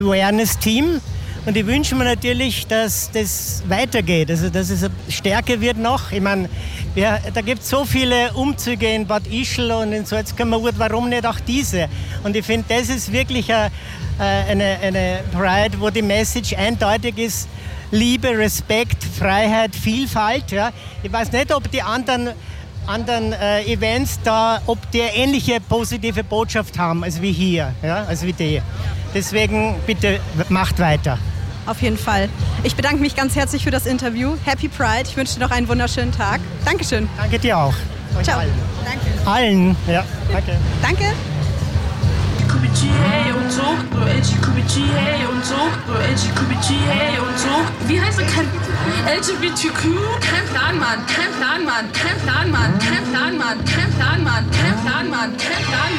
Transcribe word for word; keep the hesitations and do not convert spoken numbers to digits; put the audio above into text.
Awareness-Team. Und ich wünsche mir natürlich, dass das weitergeht, also dass es stärker wird noch. Ich meine, ja, da gibt es so viele Umzüge in Bad Ischl und in Salzkammergut, warum nicht auch diese? Und ich finde, das ist wirklich eine, eine, eine Pride, wo die Message eindeutig ist: Liebe, Respekt, Freiheit, Vielfalt. Ja. Ich weiß nicht, ob die anderen, anderen äh, Events da, ob die eine ähnliche positive Botschaft haben als wie hier, ja, als wie die. Deswegen bitte macht weiter. Auf jeden Fall. Ich bedanke mich ganz herzlich für das Interview. Happy Pride. Ich wünsche dir noch einen wunderschönen Tag. Dankeschön. Danke dir auch. Euch Ciao. allen. Danke. Allen, ja. Danke. Danke. L G B T, hey und so, L G B T, hey und so, L G B T, hey und so. Wie heißt es? L G B T Q? Kein Plan, Mann, kein Plan, Mann, kein Plan, Mann, kein Plan, Mann, kein Plan, Mann, kein Plan, Mann, kein Plan, Mann.